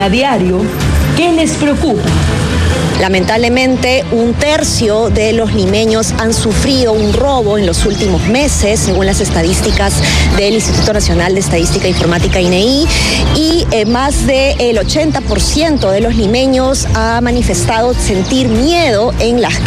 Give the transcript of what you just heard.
A diario, ¿qué les preocupa? Lamentablemente, 1/3 de los limeños han sufrido un robo en los últimos meses, según las estadísticas del Instituto Nacional de Estadística e Informática, INEI, y más del 80% de los limeños ha manifestado sentir miedo en las